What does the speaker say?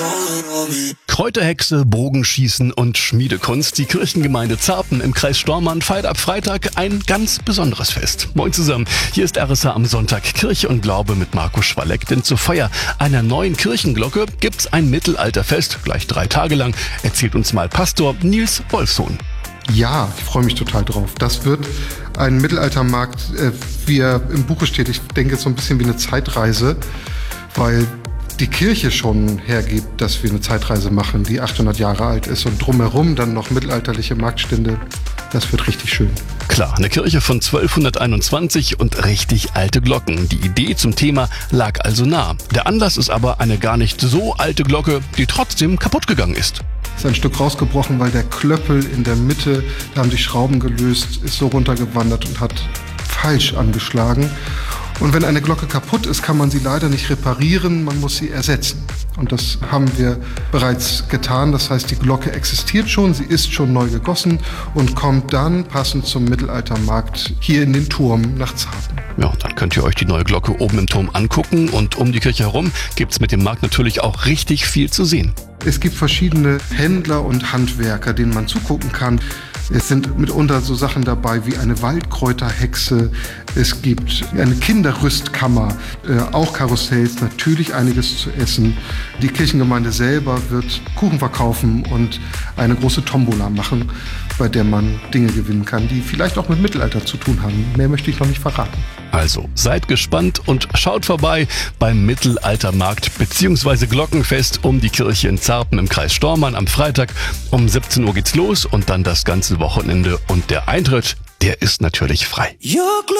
Kräuterhexe, Bogenschießen und Schmiedekunst. Die Kirchengemeinde Zarpen im Kreis Stormarn feiert ab Freitag ein ganz besonderes Fest. Moin zusammen, hier ist RSH am Sonntag Kirche und Glaube mit Markus Schwalleck. Denn zur Feier einer neuen Kirchenglocke gibt's ein Mittelalterfest, gleich 3 Tage lang, erzählt uns mal Pastor Nils Wolfsohn. Ja, ich freue mich total drauf. Das wird ein Mittelaltermarkt, wie er im Buche steht. Ich denke, so ein bisschen wie eine Zeitreise, weil die Kirche schon hergibt, dass wir eine Zeitreise machen, die 800 Jahre alt ist und drumherum dann noch mittelalterliche Marktstände. Das wird richtig schön. Klar, eine Kirche von 1221 und richtig alte Glocken. Die Idee zum Thema lag also nah. Der Anlass ist aber eine gar nicht so alte Glocke, die trotzdem kaputt gegangen ist. Ist ein Stück rausgebrochen, weil der Klöppel in der Mitte, da haben sich Schrauben gelöst, ist so runtergewandert und hat falsch angeschlagen. Und wenn eine Glocke kaputt ist, kann man sie leider nicht reparieren, man muss sie ersetzen. Und das haben wir bereits getan. Das heißt, die Glocke existiert schon, sie ist schon neu gegossen und kommt dann passend zum Mittelaltermarkt hier in den Turm nach Zarpen. Ja, dann könnt ihr euch die neue Glocke oben im Turm angucken und um die Kirche herum gibt's mit dem Markt natürlich auch richtig viel zu sehen. Es gibt verschiedene Händler und Handwerker, denen man zugucken kann. Es sind mitunter so Sachen dabei wie eine Waldkräuterhexe. Es gibt eine Kinderrüstkammer, auch Karussells, natürlich einiges zu essen. Die Kirchengemeinde selber wird Kuchen verkaufen und eine große Tombola machen, bei der man Dinge gewinnen kann, die vielleicht auch mit Mittelalter zu tun haben. Mehr möchte ich noch nicht verraten. Also seid gespannt und schaut vorbei beim Mittelaltermarkt bzw. Glockenfest um die Kirche in Zarpen im Kreis Stormarn am Freitag. Um 17 Uhr geht's los und dann das ganze Wochenende. Und der Eintritt, der ist natürlich frei.